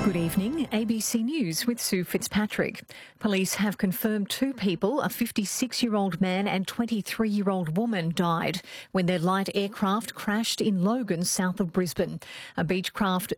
Good evening, ABC News with Sue Fitzpatrick. Police have confirmed two people, a 56-year-old man and 23-year-old woman, died when their light aircraft crashed in Logan, south of Brisbane. A Beechcraft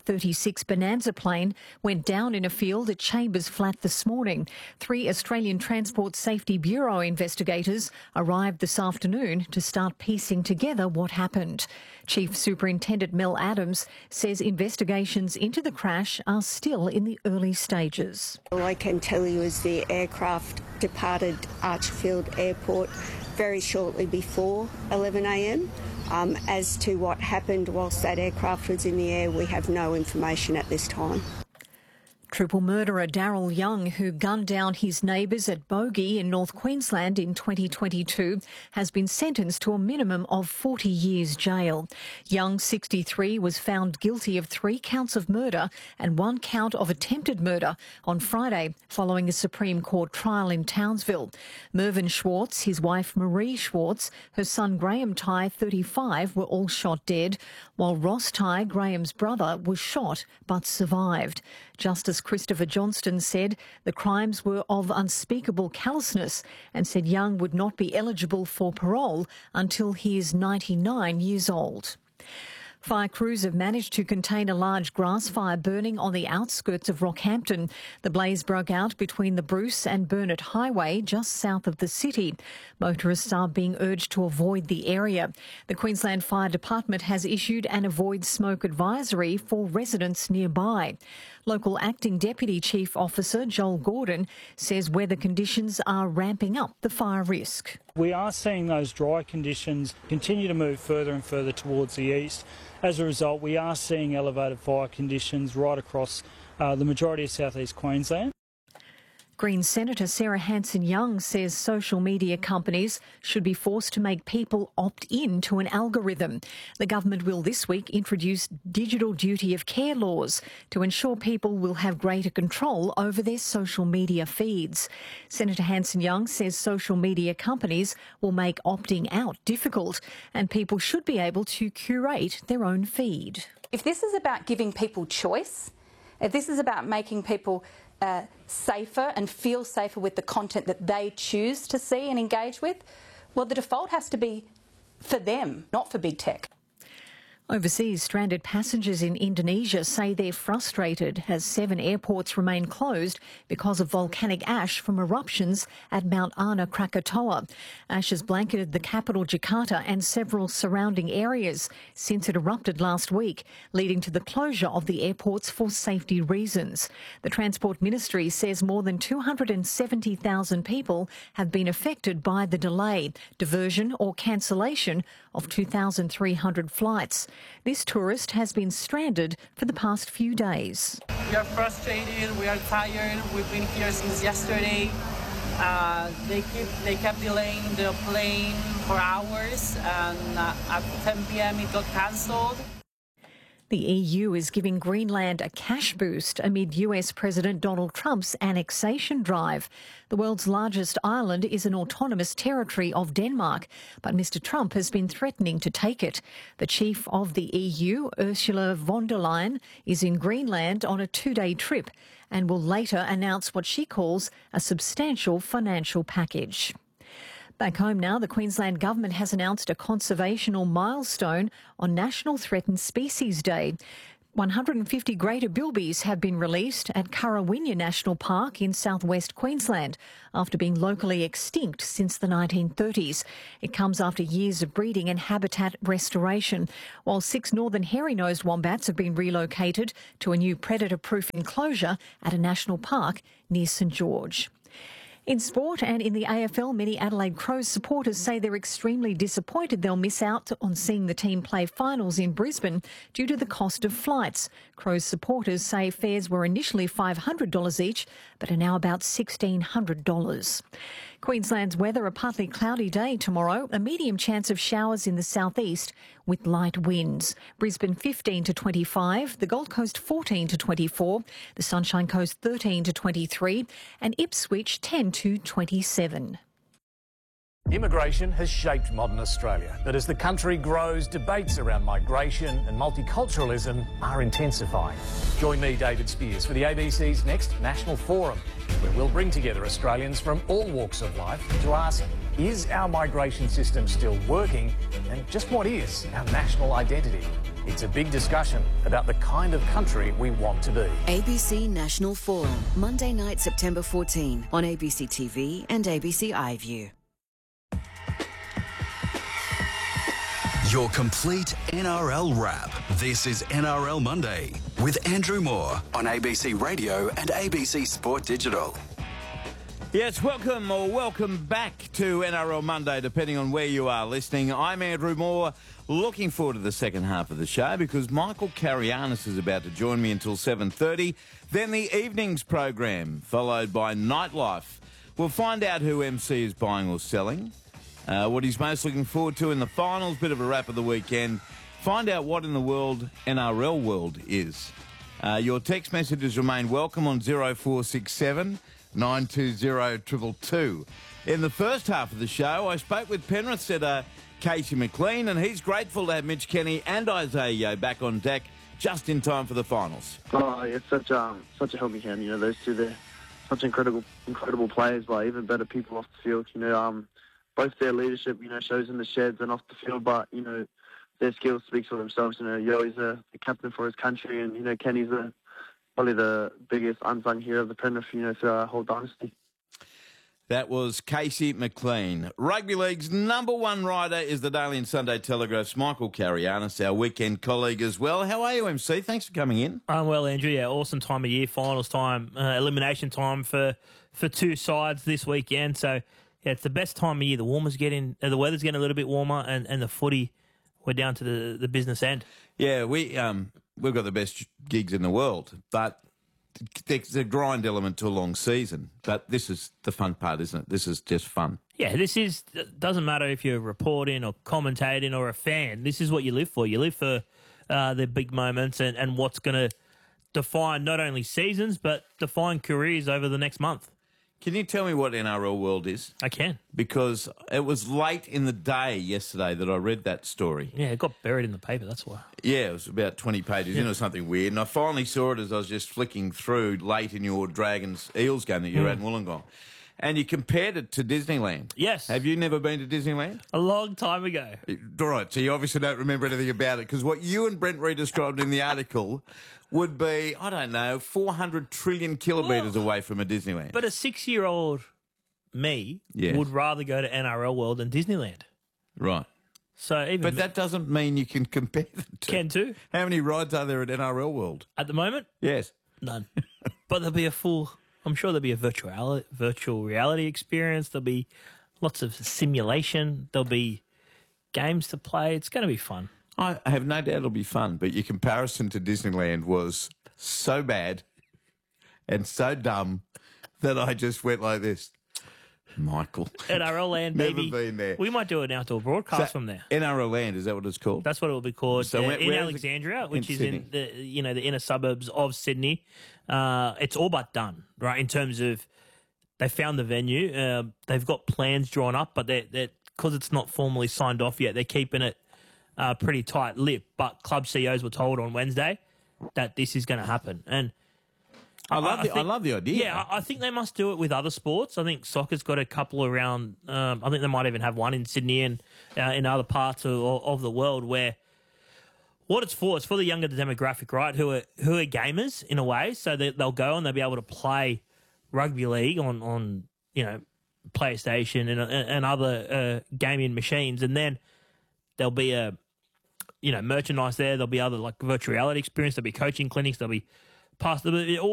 A36 Bonanza plane went down in a field at Chambers Flat this morning. 3 Australian Transport Safety Bureau investigators arrived this afternoon to start piecing together what happened. Chief Superintendent Mel Adams says investigations into the crash are still in the early stages. All I can tell you is the aircraft departed Archfield Airport very shortly before 11 a.m. As to what happened whilst that aircraft was in the air, we have no information at this time. Triple murderer Daryl Young, who gunned down his neighbours at Bogey in North Queensland in 2022, has been sentenced to a minimum of 40 years jail. Young, 63, was found guilty of 3 counts of murder and 1 count of attempted murder on Friday following a Supreme Court trial in Townsville. Mervyn Schwartz, his wife Marie Schwartz, her son Graham Tighe, 35, were all shot dead, while Ross Tighe, Graham's brother, was shot but survived. Justice Christopher Johnston said the crimes were of unspeakable callousness and said Young would not be eligible for parole until he is 99 years old. Fire crews have managed to contain a large grass fire burning on the outskirts of Rockhampton. The blaze broke out between the Bruce and Burnett Highway just south of the city. Motorists are being urged to avoid the area. The Queensland Fire Department has issued an avoid smoke advisory for residents nearby. Local Acting Deputy Chief Officer Joel Gordon says weather conditions are ramping up the fire risk. We are seeing those dry conditions continue to move further and further towards the east. As a result, we are seeing elevated fire conditions right across the majority of southeast Queensland. Greens Senator Sarah Hanson-Young says social media companies should be forced to make people opt in to an algorithm. The government will this week introduce digital duty of care laws to ensure people will have greater control over their social media feeds. Senator Hanson-Young says social media companies will make opting out difficult and people should be able to curate their own feed. If this is about giving people choice, if this is about making people safer and feel safer with the content that they choose to see and engage with, well, the default has to be for them, not for big tech. Overseas, stranded passengers in Indonesia say they're frustrated as 7 airports remain closed because of volcanic ash from eruptions at Mount Anak Krakatoa. Ash has blanketed the capital Jakarta and several surrounding areas since it erupted last week, leading to the closure of the airports for safety reasons. The Transport Ministry says more than 270,000 people have been affected by the delay, diversion or cancellation of 2,300 flights. This tourist has been stranded for the past few days. We are frustrated, we are tired, we've been here since yesterday. They kept delaying the plane for hours and at 10 p.m. it got cancelled. The EU is giving Greenland a cash boost amid US President Donald Trump's annexation drive. The world's largest island is an autonomous territory of Denmark, but Mr Trump has been threatening to take it. The chief of the EU, Ursula von der Leyen, is in Greenland on a 2-day trip and will later announce what she calls a substantial financial package. Back home now, the Queensland Government has announced a conservational milestone on National Threatened Species Day. 150 greater bilbies have been released at Currawinya National Park in southwest Queensland after being locally extinct since the 1930s. It comes after years of breeding and habitat restoration, while 6 northern hairy-nosed wombats have been relocated to a new predator-proof enclosure at a national park near St George. In sport and in the AFL, many Adelaide Crows supporters say they're extremely disappointed they'll miss out on seeing the team play finals in Brisbane due to the cost of flights. Crows supporters say fares were initially $500 each, but are now about $1,600. Queensland's weather, a partly cloudy day tomorrow, a medium chance of showers in the southeast with light winds. Brisbane 15 to 25, the Gold Coast 14 to 24, the Sunshine Coast 13 to 23 and Ipswich 10 to 27. Immigration has shaped modern Australia, but as the country grows, debates around migration and multiculturalism are intensifying. Join me, David Spears, for the ABC's next National Forum, where we'll bring together Australians from all walks of life to ask, is our migration system still working? And just what is our national identity? It's a big discussion about the kind of country we want to be. ABC National Forum, Monday night, September 14, on ABC TV and ABC iView. Your complete NRL wrap. This is NRL Monday with Andrew Moore on ABC Radio and ABC Sport Digital. Yes, welcome back to NRL Monday, depending on where you are listening. I'm Andrew Moore, looking forward to the second half of the show because Michael Carianis is about to join me until 7:30. Then the evenings program, followed by Nightlife. We'll find out who MC is buying or selling, what he's most looking forward to in the finals, bit of a wrap of the weekend. Find out what in the world NRL world is. Your text messages remain welcome on 0467 920 222. In the first half of the show, I spoke with Penrith setter Casey McLean, and he's grateful to have Mitch Kenny and Isaiah Yeo back on deck just in time for the finals. Oh, it's such a helping hand. You know, those two, they're such incredible players, but even better people off the field. You know, both their leadership, you know, shows in the sheds and off the field, but you know, their skills speak for themselves. You know, Yeo is the captain for his country, and you know, Kenny's probably the biggest unsung hero of the Penrith, you know, through our whole dynasty. That was Casey McLean. Rugby League's number one writer is the Daily and Sunday Telegraph's Michael Carianis, our weekend colleague as well. How are you, MC? Thanks for coming in. I'm well, Andrew. Yeah, awesome time of year, finals time, elimination time for two sides this weekend. So, yeah, it's the best time of year. The weather's getting a little bit warmer, and the footy, we're down to the business end. Yeah, we've got the best gigs in the world, but there's a grind element to a long season. But this is the fun part, isn't it? This is just fun. Yeah, doesn't matter if you're reporting or commentating or a fan. This is what you live for. You live for the big moments and what's going to define not only seasons, but define careers over the next month. Can you tell me what NRL world is? I can. Because it was late in the day yesterday that I read that story. Yeah, it got buried in the paper, that's why. Yeah, it was about 20 pages in or something weird. And I finally saw it as I was just flicking through late in your Dragons-Eels game that you were at in Wollongong. And you compared it to Disneyland. Yes. Have you never been to Disneyland? A long time ago. Right, so you obviously don't remember anything about it, because what you and Brent Reid described in the article would be, 400 trillion kilometres away from a Disneyland. But a 6-year-old me would rather go to NRL World than Disneyland. Right. But that doesn't mean you can compare the two. Can too. How many rides are there at NRL World? At the moment? Yes. None. But there'll be I'm sure there'll be a virtual reality experience. There'll be lots of simulation. There'll be games to play. It's going to be fun. I have no doubt it'll be fun, but your comparison to Disneyland was so bad and so dumb that I just went like this. Michael. NRL Land, baby. Never been there. We might do an outdoor broadcast from there. NRL Land, is that what it's called? That's what it will be called. So in Alexandria, which is Sydney. in the inner suburbs of Sydney. It's all but done, right? In terms of they found the venue, they've got plans drawn up, but they're because it's not formally signed off yet. They're keeping it pretty tight-lipped. But club CEOs were told on Wednesday that this is going to happen, and I love the idea. Yeah, I think they must do it with other sports. I think soccer's got a couple around. I think they might even have one in Sydney and in other parts of the world where what it's for the younger demographic, right? Who are gamers in a way, so they'll go and they'll be able to play rugby league on PlayStation and other gaming machines, and then there'll be a merchandise there. There'll be other like virtual reality experience. There'll be coaching clinics. There'll be all